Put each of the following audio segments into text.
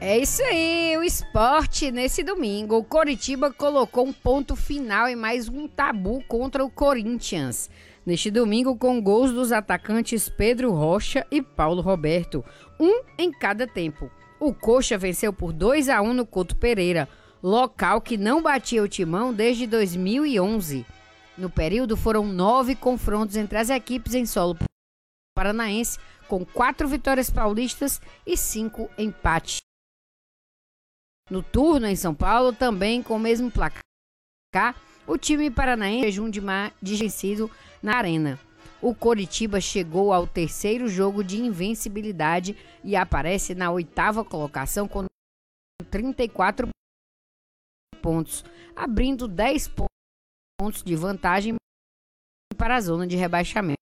É isso aí, o esporte nesse domingo. O Coritiba colocou um ponto final em mais um tabu contra o Corinthians. Neste domingo, com gols dos atacantes Pedro Rocha e Paulo Roberto, um em cada tempo. O Coxa venceu por 2-1 no Couto Pereira, local que não batia o Timão desde 2011. No período, foram 9 confrontos entre as equipes em solo paranaense, com 4 vitórias paulistas e 5 empates. No turno em São Paulo, também com o mesmo placar, o time paranaense jejum de vencido na arena. O Coritiba chegou ao terceiro jogo de invencibilidade e aparece na 8ª colocação com 34 pontos, abrindo 10 pontos de vantagem para a zona de rebaixamento.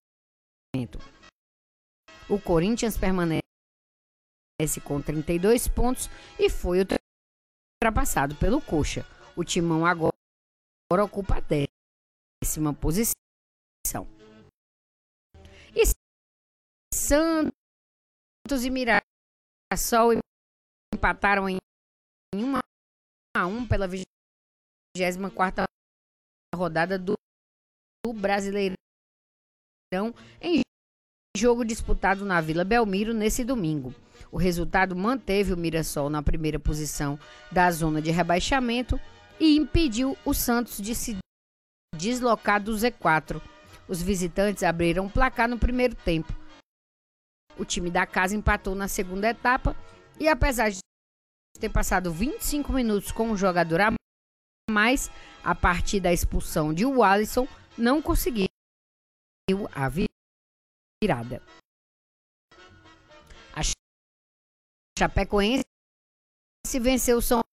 O Corinthians permanece com 32 pontos e foi ultrapassado pelo Coxa. O Timão agora ocupa a 10ª posição. E Santos e Mirassol empataram em 1-1 pela 24ª rodada do Brasileirão em jogo disputado na Vila Belmiro nesse domingo. O resultado manteve o Mirassol na primeira posição da zona de rebaixamento e impediu o Santos de se deslocar do Z4. Os visitantes abriram o placar no primeiro tempo. O time da casa empatou na segunda etapa e, apesar de ter passado 25 minutos com um jogador a mais, a partir da expulsão de Wallison, não conseguiu a virada. A Chapecoense venceu o São